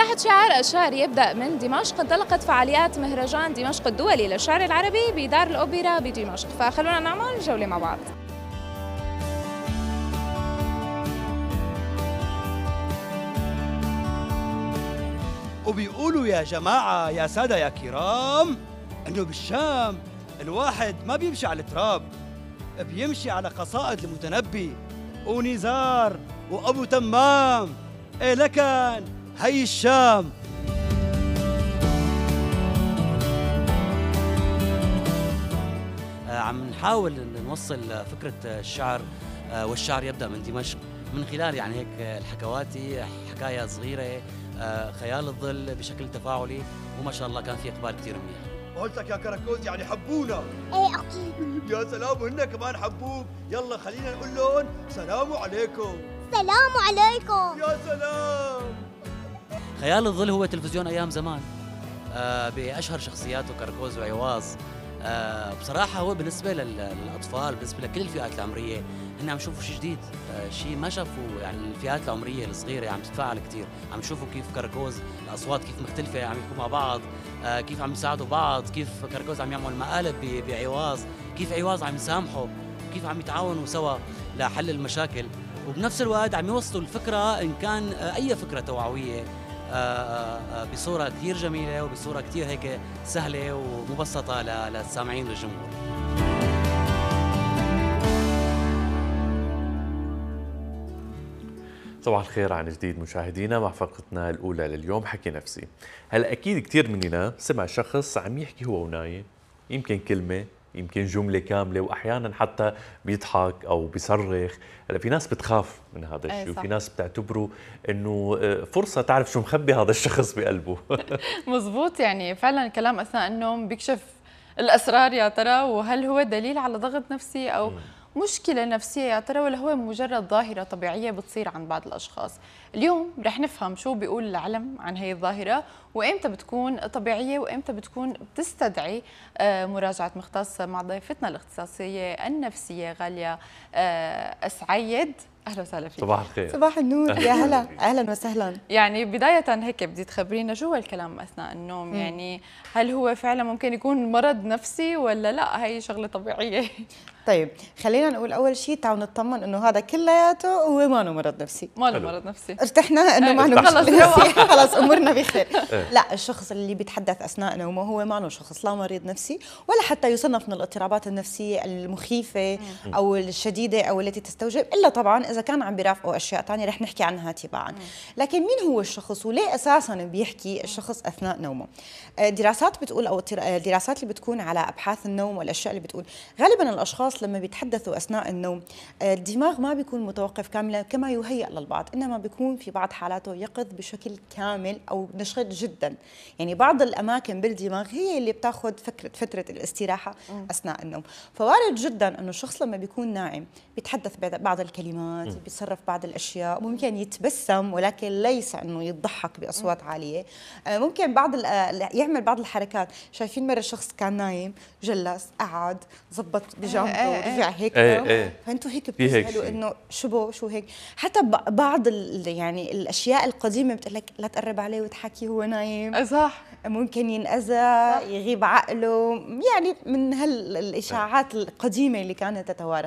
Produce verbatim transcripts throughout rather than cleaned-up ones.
تحت شعار الشعر يبدأ من دمشق انطلقت فعاليات مهرجان دمشق الدولي للشعر العربي بدار الأوبرا بدمشق، فخلونا نعمل جولة مع بعض. وبيقولوا يا جماعة يا سادة يا كرام إنه بالشام الواحد ما بيمشي على التراب، بيمشي على قصائد المتنبي ونزار وأبو تمام. إيه لكن هي الشام. عم نحاول نوصل فكرة الشعر، والشعر يبدأ من دمشق من خلال يعني هيك الحكواتي، حكاية صغيرة، خيال الظل بشكل تفاعلي، وما شاء الله كان في إقبال كثير منيح. قلتك يا كراكوز يعني حبونا. ايه اكيد. يا سلام وهن كمان حبوك. يلا خلينا نقول لهم سلام عليكم. سلام عليكم. يا سلام. خيال الظل هو تلفزيون أيام زمان، آه بأشهر شخصياته كراكوز وعواز. آه بصراحة هو بالنسبة للأطفال، بالنسبة لكل الفئات العمرية، هن عم يشوفوا شيء جديد، آه شيء ما شافوا يعني الفئات العمرية الصغيرة عم تتفاعل كثير، عم يشوفوا كيف كراكوز الأصوات كيف مختلفة، عم يحكوا مع بعض، آه كيف عم يساعدوا بعض، كيف كراكوز عم يعمل مقالب بعواز، كيف عواز عم يسامحوا، كيف عم يتعاونوا سوا لحل المشاكل، وبنفس الوقت عم يوصلوا الفكرة إن كان آه أي فكرة توعوية بصورة كثير جميلة وبصورة كثير هيك سهلة ومبسطة للسامعين للجمهور. صباح الخير عن جديد مشاهدينا مع فقرتنا الأولى لليوم حكي نفسي. هلا أكيد كثير مننا سمع شخص عم يحكي هو ونايم، يمكن كلمة يمكن جملة كاملة، وأحيانا حتى بيضحك أو بيصرخ. هلا في ناس بتخاف من هذا الشيء، وفي ناس بتعتبره إنه فرصة تعرف شو مخبي هذا الشخص بقلبه. مزبوط، يعني فعلا الكلام أثناء النوم بيكشف الأسرار يا ترى، وهل هو دليل على ضغط نفسي أو م. مشكلة نفسية يا ترى، ولا هو مجرد ظاهرة طبيعية بتصير عند بعض الأشخاص؟ اليوم رح نفهم شو بيقول العلم عن هي الظاهرة، وإمتى بتكون طبيعية وإمتى بتكون بتستدعي مراجعة مختص مع ضيفتنا الاختصاصية النفسية غالية السعيد. أهلا وسهلا فيك. صباح الخير. صباح النور. يا هلا، أهلا وسهلا. يعني بداية هيك بدي تخبرينا شو هو الكلام أثناء النوم؟ م. يعني هل هو فعلا ممكن يكون مرض نفسي ولا لا هي شغلة طبيعية؟ طيب خلينا نقول أول شيء تعالوا نطمن إنه هذا كلياته هو ما له مرض نفسي. ما له مرض نفسي. ارتحنا إنه ما له مشكلة نفسية، خلاص أمورنا بخير. لا، الشخص اللي بيتحدث أثناء نومه هو ما له شخص لا مريض نفسي ولا حتى يصنف من الاضطرابات النفسية المخيفة م. أو الشديدة أو التي تستوجب، إلا طبعا إذا كان عم بيرافقوا أشياء ثانية رح نحكي عنها تباعا. لكن مين هو الشخص وليه أساسا بيحكي الشخص أثناء نومه؟ دراسات بتقول أو دراسات اللي بتكون على أبحاث النوم والأشياء اللي بتقول غالبا الأشخاص لما بيتحدثوا أثناء النوم الدماغ ما بيكون متوقف كاملا كما يهيأ للبعض، إنما بيكون في بعض حالاته يقظ بشكل كامل أو نشط جدا. يعني بعض الأماكن بالدماغ هي اللي بتاخذ فكرة فترة الاستراحة أثناء النوم. فوارد جدا إنه الشخص لما بيكون ناعم بيتحدث بعض الكلمات، بيتصرف بعض الأشياء، ممكن يتبسم ولكن ليس إنه يضحك بأصوات عالية، ممكن بعض يعمل بعض الحركات. شايفين مرة شخص كان نايم جلس قعد زبط بجامبه ورجع هيك، ايه ايه فانتوا هيك بتسالوا انه شو بو شو هيك. حتى بعض يعني الاشياء القديمه بتقول لك لا تقرب عليه وتحكي هو نايم. صح، ممكن ينأذى، يغيب عقله، يعني من هالاشاعات القديمه اللي كانت تتوارث.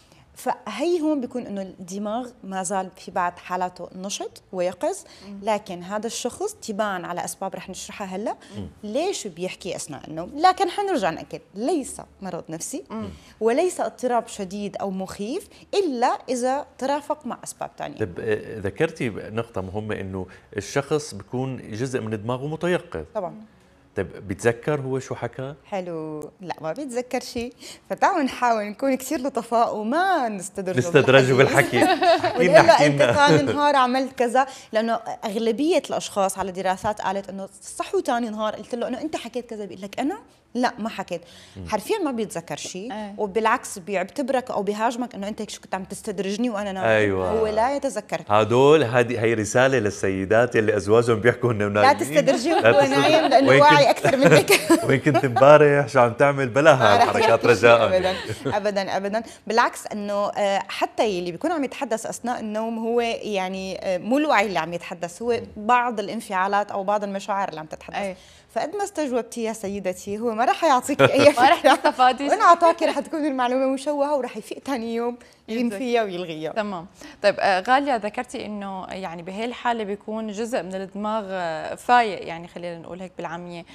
فهي هون بيكون انه الدماغ ما زال في بعض حالاته نشط ويقظ، لكن هذا الشخص تباعا على اسباب رح نشرحها هلا ليش بيحكي اثناء النوم. لكن حنرجع ناكد ليس مرض نفسي وليس اضطراب شديد او مخيف الا اذا ترافق مع اسباب ثانيه. طيب ذكرتي نقطه مهمه انه الشخص بيكون جزء من دماغه متيقظ. طبعا. طيب بيتذكر هو شو حكى؟ حلو، لا ما بيتذكر شيء، فتعالوا نحاول نكون كثير لطفاء وما نستدرجه نستدرجه بالحكي. ونقول له انت ثاني نهار عملت كذا، لانه اغلبيه الاشخاص على دراسات قالت انه صحوا ثاني نهار قلت له انه انت حكيت كذا، بيقول لك انا لا ما حكيت حرفيا ما بيتذكر شيء أيه. وبالعكس بيعتبرك او بيهاجمك انه انت شو كنت عم تستدرجني وانا نايم. أيوة. هو لا يتذكر. هدول هذه هي رساله للسيدات اللي ازواجهم بيحكوا انه نايمين، لا تستدرجيه وهو نايم لانه واعي اكثر منك. وين كنت امبارح شو عم تعمل بلا هالحركات رجاء. ابدا ابدا ابدا بالعكس انه حتى اللي بيكون عم يتحدث اثناء النوم هو يعني مو الوعي اللي عم يتحدث، هو بعض الانفعالات او بعض المشاعر اللي عم تتحدث. أي. فقد ما استجوبتي يا سيدتي هو ما رح يعطيكي اي فكره، ما رح تستفادي، وان اعطاكي رح تكون المعلومه مشوهه ورح يفيق ثاني يوم ينفيها ويلغيها. تمام. طيب غاليه ذكرتي انه يعني بهي الحاله بيكون جزء من الدماغ فايق، يعني خلينا نقول هيك بالعاميه،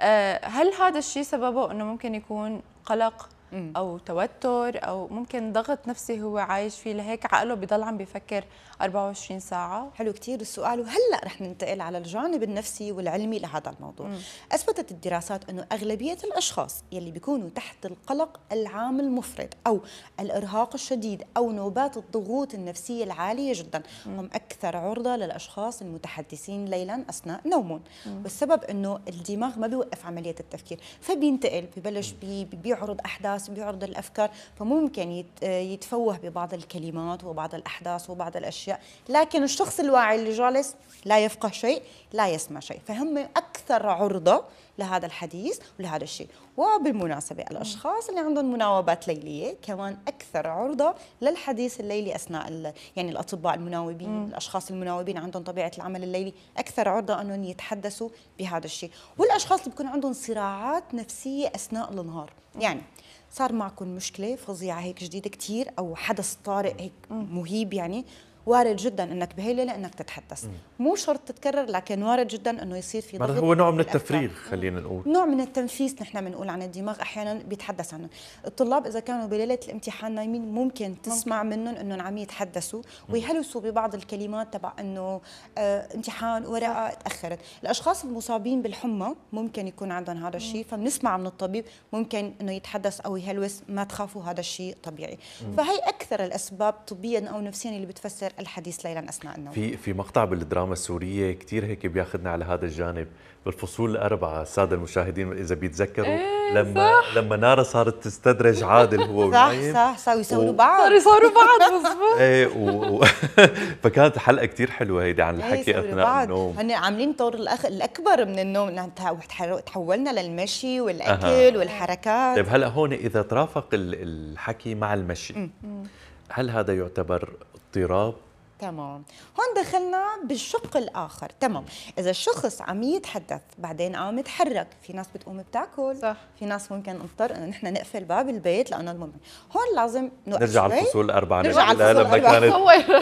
هل هذا الشيء سببه انه ممكن يكون قلق او توتر او ممكن ضغط نفسي هو عايش فيه لهيك عقله بضل عم بيفكر أربعة وعشرين ساعه؟ حلو كثير السؤال، وهلا رح ننتقل على الجانب النفسي والعلمي لهذا الموضوع. مم. اثبتت الدراسات انه اغلبيه الاشخاص يلي بيكونوا تحت القلق العام المفرط او الارهاق الشديد او نوبات الضغوط النفسيه العاليه جدا مم. هم اكثر عرضه للاشخاص المتحدثين ليلا اثناء نومهم. مم. والسبب انه الدماغ ما بيوقف عمليه التفكير، فبينتقل ببلش بي بيعرض احداث، بيعرض الافكار، فممكن يتفوه ببعض الكلمات وبعض الاحداث وبعض الاشياء، لكن الشخص الواعي اللي جالس لا يفقه شيء لا يسمع شيء، فهم اكثر عرضه لهذا الحديث ولهذا الشيء. وبالمناسبه الاشخاص اللي عندهم مناوبات ليليه كمان اكثر عرضه للحديث الليلي اثناء يعني الاطباء المناوبين، مم. الاشخاص المناوبين عندهم طبيعه العمل الليلي اكثر عرضه انهم يتحدثوا بهذا الشيء. والاشخاص اللي بيكون عندهم صراعات نفسيه اثناء النهار، يعني صار معكم مشكله فظيعه هيك جديده كثير او حدث طارئ هيك مهيب، يعني وارد جدا انك بهي الليله انك تتحدث. مم. مو شرط تتكرر، لكن وارد جدا انه يصير في ضغط. هو نوع من التفريغ، خلينا نقول نوع من التنفيس نحن بنقول عن الدماغ، احيانا بيتحدث عنه. الطلاب اذا كانوا بليله الامتحان نايمين ممكن تسمع ممكن. منهم انهم عم يتحدثوا ويهلسوا ببعض الكلمات تبع انه آه امتحان ورقه تاخرت. الاشخاص المصابين بالحمى ممكن يكون عندهم هذا الشيء، فبنسمع من الطبيب ممكن انه يتحدث او يهلوس، ما تخافوا هذا الشيء طبيعي. مم. فهي اكثر الاسباب طبيا او نفسيا اللي بتفسر الحديث ليلا اثناء النوم. في في مقطع بالدراما السوريه كثير هيك بياخذنا على هذا الجانب بالفصول الاربعه، الساده المشاهدين اذا بيتذكروا، إيه لما صح. لما نارا صارت تستدرج عادل هو ونايم، صح صح صاروا يسولوا بعض، صاروا يصوروا بعض مضبوط. ايه و... و... فكانت حلقه كثير حلوه هيدي عن الحكي اثناء بعض. النوم. هن عاملين طور الأخ... الاكبر من النوم، تحولنا للمشي والاكل أه. والحركات. طيب هلا هون اذا ترافق الحكي مع المشي، م. هل هذا يعتبر اضطراب؟ تمام، هون دخلنا بالشق الاخر. تمام، اذا الشخص عم يتحدث بعدين قام يتحرك، في ناس بتقوم بتاكل، صح. في ناس ممكن نضطر انه نحن نقفل باب البيت لانه المهم هون لازم نوقف. نرجع على الفصول الاربعه، نرجع على الفصول لما كانت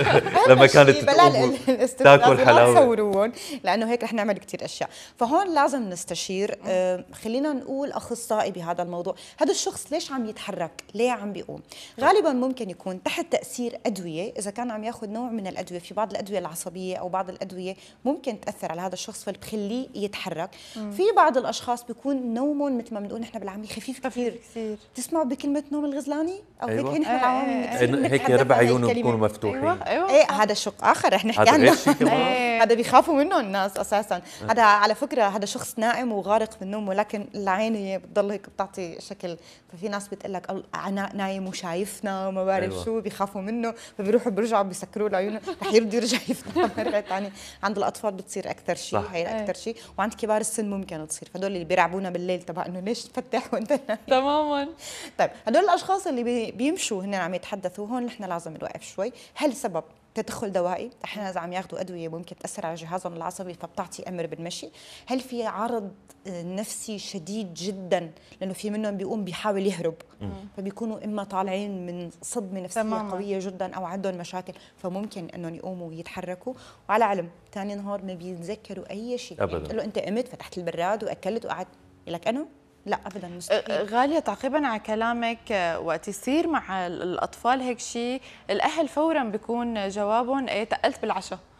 لما كانت تقوم تاكل حلاوه، تصورون لانه هيك رح نعمل كثير اشياء. فهون لازم نستشير آه خلينا نقول اخصائي بهذا الموضوع. هذا الشخص ليش عم يتحرك؟ ليه عم بيقوم؟ غالبا ممكن يكون تحت تاثير ادويه، اذا كان عم ياخذ نوع من الادويه، في بعض الادويه العصبيه او بعض الادويه ممكن تاثر على هذا الشخص فبتخليه يتحرك. مم. في بعض الاشخاص بيكون نومهم مثل ما بنقول نحن بالعاميه خفيف كثير. تسمعوا بكلمه نوم الغزلاني او أيوة. هيك نحن بالعاميه هيك ربع عيونهم بيكونوا مفتوحين. ايوه ايوه ايه هذا شق اخر رح نحكي عنه. هذا بيخافوا منه الناس اساسا. هذا على فكره هذا شخص نائم وغارق في النوم، ولكن العين هي بتضل هيك بتعطي شكل، ففي ناس بتقول لك نايم وشايفنا وما بعرف أيوة. شو، بيخافوا منه فبيروحوا بيرجعوا بيسكروا له عيونه رح يرد يرجع يفتح مره ثانيه. عند الاطفال بتصير اكثر شيء، هي اكثر شيء، وعند كبار السن ممكن تصير، فهدول اللي بيرعبونا بالليل تبع انه ليش تفتح وانت نايم. تماما. طيب هدول الاشخاص اللي بيمشوا هن عم يتحدثوا، هون نحن لازم نوقف شوي. هل سبب تدخل دوائي؟ احيانا اذا عم ياخذوا ادويه ممكن تاثر على جهازهم العصبي فبتعطي امر بالمشي. هل في عرض نفسي شديد جدا لانه في منهم بيقوم بيحاول يهرب، مم. فبيكونوا اما طالعين من صدمه نفسيه تماما. قويه جدا او عندهم مشاكل، فممكن انهم يقوموا ويتحركوا، وعلى علم ثاني نهار ما بيتذكروا اي شيء. ابدا. يعني له انت قمت فتحت البراد واكلت وقعدت لك انا لا ابدا مستحيل. غاليه تعقيبا على كلامك، وقت يصير مع الاطفال هيك شيء، الاهل فورا بيكون جوابهم ايه تقلت بالعشاء،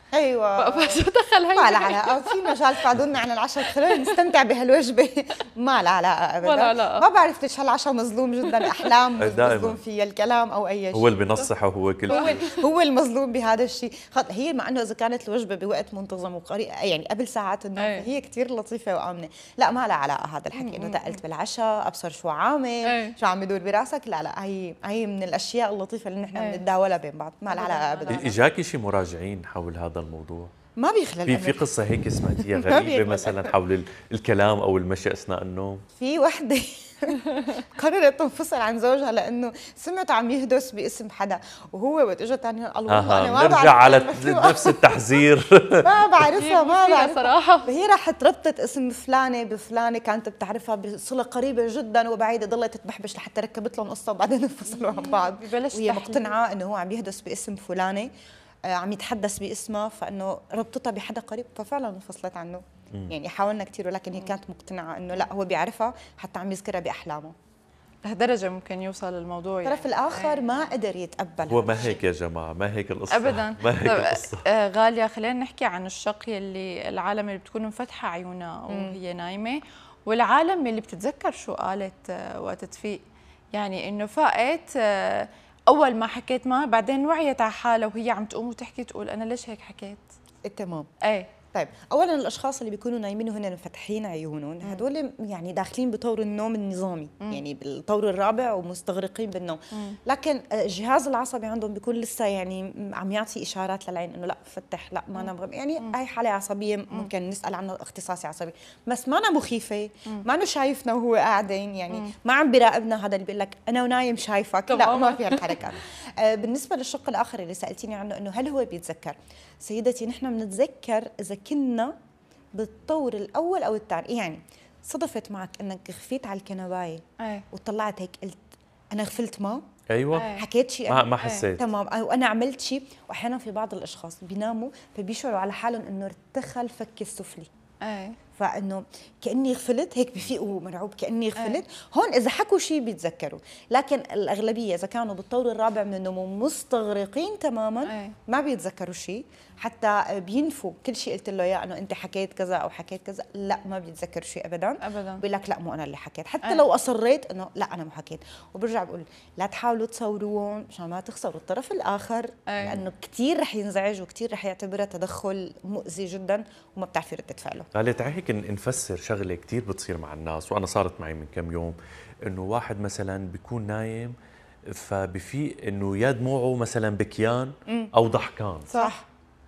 ايوه فشو دخل هي؟ ما لها علاقه، في مجال تبعدونا عن العشاء، خلينا نستمتع بهالوجبه. ما لها علاقه ابدا، ولا علاقة. ما بعرف ليش هالعشاء مظلوم جدا، احلام دائماً. مظلوم فيها الكلام او اي شيء. هو اللي بنصحه، هو كل هو شيء. هو المظلوم بهذا الشيء. هي مع انه اذا كانت الوجبه بوقت منتظم وقريب يعني قبل ساعات النوم أي. هي كثير لطيفه وامنه. لا ما لها علاقه هذا الحكي انه تقلت بالعشاء ابصر شو عامل أي. شو عم يدور براسك. لا لا هي هي من الاشياء اللطيفه اللي نحن أي. بنتداولها بين بعض. ما لها علاقه ابدا. اجاكي شي مراجعين حول هذا الموضوع؟ ما بيخلى في في الأمر. قصه هيك سمعتيها ما غريبه بيخلى مثلا حول ال- الكلام او المشي اثناء النوم؟ في وحده قررت تنفصل عن زوجها لانه سمعت عم يهدس باسم حدا، وهو وقت اجى ثاني قال والله اها انا ما نرجع بعرف على المخلوق. نفس التحذير. ما بعرفها ما فيها بعرفها صراحة. هي راحت ربطت اسم فلانه بفلانه كانت بتعرفها بصله قريبه جدا وبعيده، ضلت تبحبش لحتى ركبت لهم قصه وبعدين انفصلوا عن بعض. ببلش وهي تحليل. مقتنعه انه هو عم يهدس باسم فلانه، آه، عم يتحدث باسمها، فانه ربطتها بحدا قريب ففعلا انفصلت عنه. يعني حاولنا كثير ولكن هي كانت مقتنعه انه لا هو بيعرفها حتى عم يذكرها باحلامه. لهالدرجة ممكن يوصل الموضوع الطرف يعني. الاخر ما قدر يتقبل هو هذا ما الشيء. هيك يا جماعه، ما هيك القصه ابدا. ما هيك طب، القصه. آه، غاليه خلينا نحكي عن الشق يلي العالم اللي بتكون مفتحه عيونها وهي نايمه، والعالم اللي بتتذكر شو قالت آه، وقت تفيق. يعني انه فاقت آه، اول ما حكيت معها بعدين وعيت على حالها وهي عم تقوم وتحكي تقول انا ليش هيك حكيت. تمام. ايه طيب اولا الاشخاص اللي بيكونوا نايمين وهن مفتحين عيونهم هدول يعني داخلين بطور النوم النظامي، مم. يعني بالطور الرابع ومستغرقين بالنوم. مم. لكن الجهاز العصبي عندهم بيكون لسه يعني عم يعطي اشارات للعين انه لا فتح، لا ما انا يعني مم. هاي حاله عصبيه ممكن نسال عنها اختصاصي عصبي، بس ما أنا مخيفه، ما انه شايفنا وهو قاعدين يعني مم. ما عم بيراقبنا. هذا اللي بيقول لك انا ونايم شايفك، لا ما في هالحركات. آه بالنسبه للشق الاخر اللي سالتيني عنه انه هل هو بيتذكر؟ سيدتي نحن بنتذكر اذا كنا بالطور الاول او الثاني. يعني صدفت معك انك غفيت على الكنبايه ايه وطلعت هيك قلت انا غفلت ما ايوه أيه. حكيت شيء ما ما حسيت. تمام او انا عملت شيء. واحيانا في بعض الاشخاص بيناموا فبيشعروا على حالهم انه ارتخى الفك السفلي، ايه فانه كاني غفلت هيك بفيقوا مرعوب كاني غفلت. هون اذا حكوا شيء بيتذكروا، لكن الاغلبيه اذا كانوا بالطور الرابع من النوم مستغرقين تماما أي. ما بيتذكروا شيء، حتى بينفوا كل شيء قلت له اياه انه انت حكيت كذا او حكيت كذا، لا ما بيتذكروا شيء ابدا ابدا. بقول لك لا مو انا اللي حكيت، حتى أي. لو اصريت انه لا انا مو حكيت. وبرجع بقول لا تحاولوا تصوروهم مشان ما تخسروا الطرف الاخر، أي. لانه كثير رح ينزعج وكثير رح يعتبرها تدخل مؤذي جدا وما بتعرفي ردة فعله. قالت تعي هيك نفسر شغله كثير بتصير مع الناس، وانا صارت معي من كم يوم، انه واحد مثلا بيكون نايم فبفيق انه يا دموعه مثلا بكيان او ضحكان، صح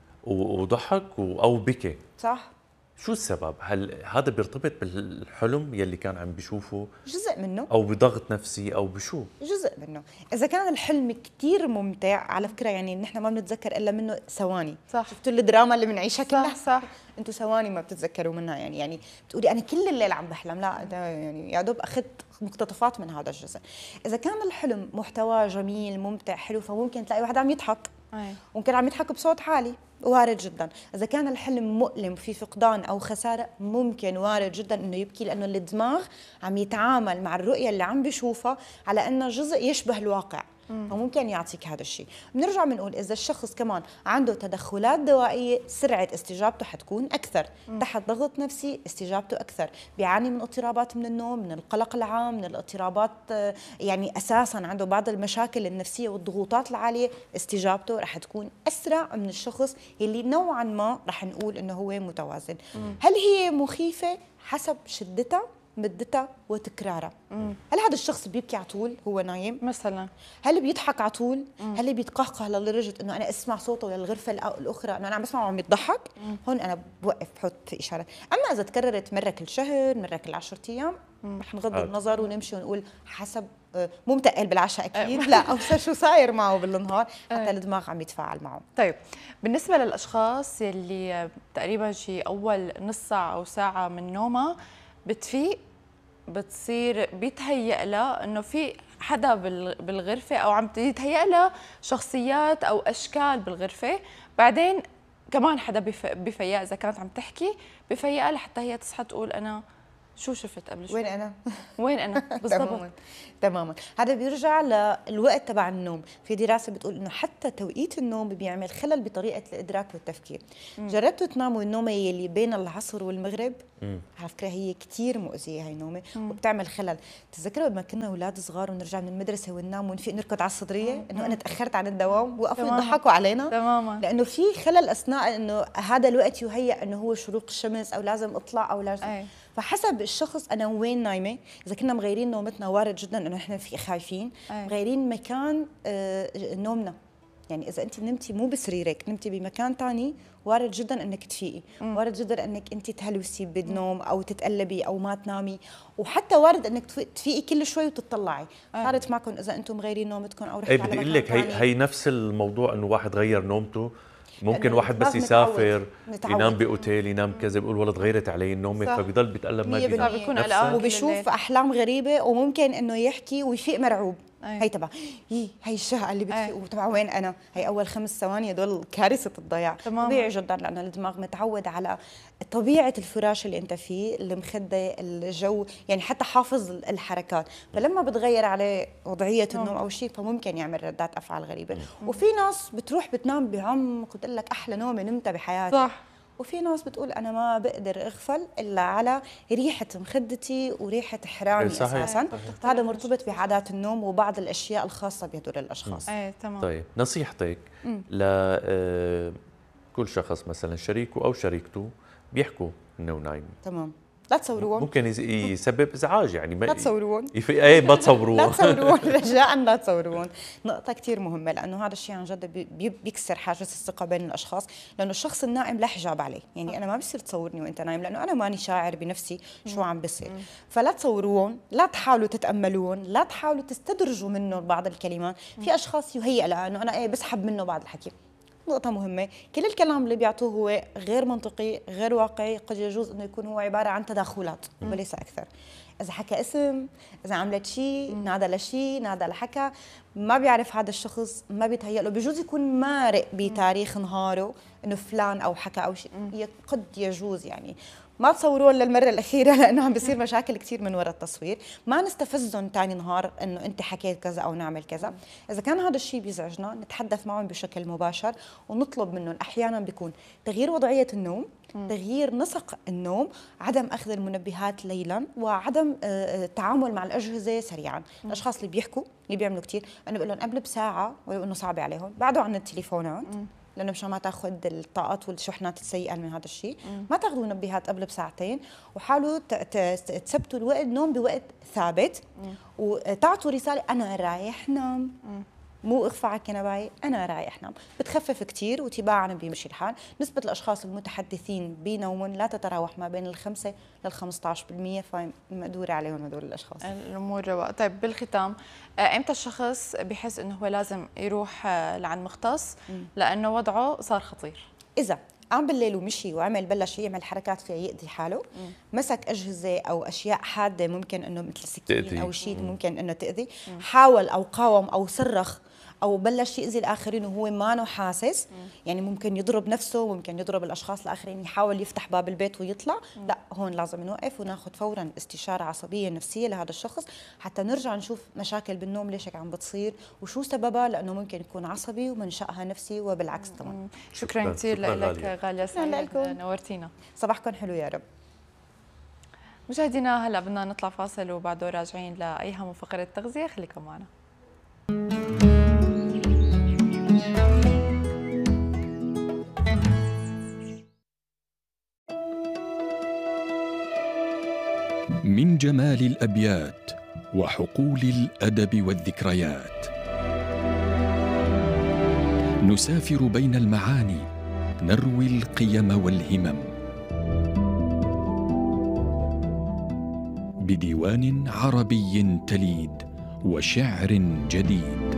وضحك او بكي. صح. شو السبب؟ هل هذا بيرتبط بالحلم يلي كان عم بيشوفه جزء منه او بضغط نفسي او بشو؟ جزء منه. اذا كان الحلم كثير ممتع على فكره يعني نحن ما بنتذكر الا منه ثواني. صح. شفتوا الدراما اللي بنعيشها كلها؟ صح صح. انتم ثواني ما بتتذكروا منها. يعني يعني بتقولي انا كل الليل عم بحلم، لا ده يعني يا دوب اخذت مقتطفات من هذا الجزء. اذا كان الحلم محتواه جميل ممتع حلو فممكن تلاقي واحد عم يضحك، أي. ممكن عم يضحك بصوت عالي، وارد جدا. اذا كان الحلم مؤلم في فقدان او خساره ممكن وارد جدا انه يبكي، لانه الدماغ عم يتعامل مع الرؤيه اللي عم بيشوفها على انه جزء يشبه الواقع، فممكن يعطيك هذا الشيء. بنرجع بنقول اذا الشخص كمان عنده تدخلات دوائيه سرعه استجابته حتكون اكثر، تحت ضغط نفسي استجابته اكثر، بيعاني من اضطرابات من النوم، من القلق العام، من الاضطرابات، يعني اساسا عنده بعض المشاكل النفسيه والضغوطات العاليه، استجابته رح تكون اسرع من الشخص اللي نوعا ما رح نقول انه هو متوازن. هل هي مخيفه؟ حسب شدتها، مدتها، وتكرارها. هل هذا الشخص بيبكي على طول هو نايم مثلا؟ هل بيضحك على طول؟ هل بيتقهقه لدرجه انه انا اسمع صوته للغرفه الاخرى انه انا عم بسمعه وعم يضحك؟ هون انا بوقف بحط في اشارات. اما اذا تكررت مره كل شهر، مره كل عشرة ايام، رح نغض النظر ونمشي ونقول حسب مو متقل بالعشاء اكيد، لا او شو صاير معه بالنهار حتى الدماغ عم يتفاعل معه. طيب بالنسبه للاشخاص يلي تقريبا شي اول نص ساعه او ساعه من نومها بتفيق، بتصير بيتهيأ لها انه في حدا بالغرفه او عم يتهيأ لها شخصيات او اشكال بالغرفه، بعدين كمان حدا بفيقها اذا كانت عم تحكي بفيقها لحتى هي تصحى تقول انا شو شفت قبل شوي؟ وين انا؟ وين انا بالضبط؟ تماما تماما. هذا بيرجع للوقت تبع النوم. في دراسه بتقول انه حتى توقيت النوم بيعمل خلل بطريقه الادراك والتفكير. مم. جربتوا تناموا النومه يلي بين العصر والمغرب؟ مم. على فكره هي كثير مؤذيه هي النومه وبتعمل خلل. تتذكروا لما كنا اولاد صغار ونرجع من المدرسه وننام ونفيق نركض على الصدريه انه انا تاخرت عن الدوام، وقفوا يضحكوا علينا تماما، لانه في خلل اثناء انه هذا الوقت يهيأ انه هو شروق الشمس او لازم اطلع او لازم أي. فحسب الشخص انا وين نايمه. اذا كنا مغيرين نومتنا وارد جدا انه احنا في خايفين، أي. مغيرين مكان آه نومنا. يعني اذا انت نمتي مو بسريرك، نمتي بمكان ثاني، وارد جدا انك تفيقي، مم. وارد جدا انك انت تهلوسي بالنوم او تتقلبي او ما تنامي، وحتى وارد انك تفيقي كل شوي وتطلعي. صارت معكم اذا انتم مغيرين نومتكم او رحتوا على مكان بدي اقول لك هي هي نفس الموضوع انه واحد غير نومته. ممكن واحد بس يسافر متعود. ينام باوتيل، ينام كذا، بيقول والله تغيرت علي النومه، فبيضل بيتقلب ما بينام، بيكون قلقان وبيشوف احلام غريبه، وممكن انه يحكي ويفيق مرعوب. هي تبع هي هي الشهقه اللي بتفيق وتبع وين انا. هي اول خمس ثواني هدول كارثه الضياع. طبيعي جدا لانه الدماغ متعود على طبيعه الفراش اللي انت فيه، المخده، الجو، يعني حتى حافظ الحركات. فلما بتغير عليه وضعيه النوم او شيء فممكن يعمل ردات افعال غريبه. وفي ناس بتروح بتنام بعمق بتقول لك احلى نومه نمتها بحياتي، صح. وفي ناس بتقول انا ما بقدر اغفل الا على ريحه مخدتي وريحه حرامي اساسا. فهذا مرتبط بعادات النوم وبعض الاشياء الخاصه بهدول الاشخاص. ايه تمام. طيب نصيحتك ل كل شخص مثلا شريكه او شريكته بيحكوا انه نايم، تمام، لا تصوروهم، ممكن يسبب ازعاج يعني لا تصوروهم يف... ايه ما تصوروهم لا تصوروهم رجاء لا تصوروهم. نقطة كثير مهمة لأنه هذا الشيء عن جد بي... بيكسر حاجز الثقة بين الأشخاص، لأنه الشخص النائم لا حجاب عليه، يعني أنا ما بصير تصورني وأنت نايم لأنه أنا ماني شاعر بنفسي شو عم بصير. فلا تصوروهم، لا تحاولوا تتأملون، لا تحاولوا تستدرجوا منه بعض الكلمات. في أشخاص يهيأ لأنه أنا إيه بسحب منه بعض الحكي. نقطة مهمة، كل الكلام اللي بيعطوه هو غير منطقي، غير واقعي، قد يجوز انه يكون هو عبارة عن تداخلات وليس اكثر. اذا حكى اسم، اذا عملت شيء، نادى لشيء، نادى لحكى، ما بيعرف هذا الشخص، ما بيتهيأ له، بجوز يكون مارق بتاريخ نهاره انه فلان او حكى او شيء، قد يجوز يعني. ما تصوروهم للمرة الأخيرة لأنه عم بيصير مشاكل كثير من وراء التصوير، ما نستفزهم ثاني نهار إنه أنت حكيت كذا أو نعمل كذا. إذا كان هذا الشيء بيزعجنا نتحدث معهم بشكل مباشر ونطلب منهم. أحيانا بيكون تغيير وضعية النوم، تغيير نسق النوم، عدم أخذ المنبهات ليلا، وعدم التعامل مع الأجهزة سريعا. الأشخاص اللي بيحكوا اللي بيعملوا كثير أنا بقول لهم قبل بساعة، ولو إنه صعب عليهم، بعدوا عن التليفونات لأنه مشان ما تاخذ الطاقات والشحنات السيئة من هذا الشيء. ما تاخذوا منبهات قبل بساعتين، وحاولوا تثبتوا الوقت نوم بوقت ثابت، وتعطوا رسالة أنا رايح نام، مو اخفى على الكنباية، أنا رايح نام. بتخفف كثير وتباعا بيمشي الحال. نسبة الأشخاص المتحدثين بنوم لا تتراوح ما بين الخمسة للخمسة عشر بالمئة، فمقدورة عليهم هدول الأشخاص. الأمور رواق. طيب بالختام، إمتى الشخص بيحس إنه هو لازم يروح لعند مختص لأنه وضعه صار خطير؟ إذا قام بالليل ومشي وعمل بلش يعمل حركات فيها يأذي حاله، مم. مسك أجهزة أو أشياء حادة ممكن إنه مثل سكين أو شيء ممكن إنه تأذي، مم. حاول أو قاوم أو صرخ أو بلش يأذي الآخرين وهو ما نو حاسس، مم. يعني ممكن يضرب نفسه، ممكن يضرب الأشخاص الآخرين، يحاول يفتح باب البيت ويطلع، مم. لا هون لازم نوقف وناخذ فورا استشارة عصبية نفسية لهذا الشخص حتى نرجع نشوف مشاكل بالنوم ليش هيك عم بتصير وشو سببها، لأنه ممكن يكون عصبي ومنشأها نفسي وبالعكس كمان. شكرا كثير لك غالية سعيد، نورتينا. صباحكم حلو يا رب. مشاهدينا هلا بدنا نطلع فاصل وبعده راجعين لأي هم فقرة التغذية، خليكم معنا. من جمال الأبيات وحقول الأدب والذكريات نسافر بين المعاني، نروي القيم والهمم بديوان عربي تليد وشعر جديد.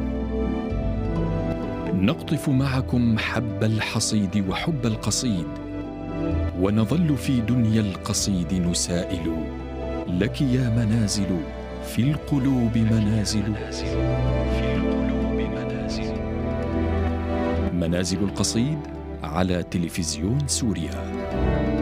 نقطف معكم حب الحصيد وحب القصيد، ونظل في دنيا القصيد نسائل لك يا منازل في القلوب منازل، في القلوب منازل. منازل القصيد على تلفزيون سوريا.